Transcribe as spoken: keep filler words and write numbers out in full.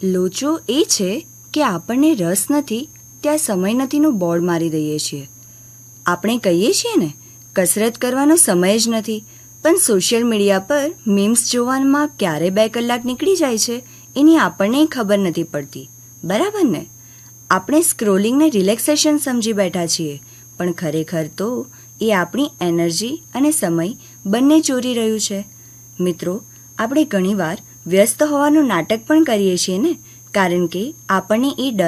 લોચો એ છે કે આપણને રસ નથી ત્યાં સમય નથીનું બોર્ડ મારી દઈએ છીએ. આપણે કહીએ છીએ ને, કસરત કરવાનો સમય જ નથી, પણ સોશિયલ મીડિયા પર મીમ્સ જોવામાં ક્યારે બે કલાક નીકળી જાય છે એની આપણને ખબર નથી પડતી, બરાબર ને? આપણે સ્ક્રોલિંગને રિલેક્સેશન સમજી બેઠા છીએ, પણ ખરેખર તો એ આપણી એનર્જી અને સમય બંને ચોરી રહ્યું છે. મિત્રો, આપણે ઘણીવાર વ્યસ્ત હોવાનું નાટક પણ કરીએ છીએ ને, કારણ કે આપણને એ ડર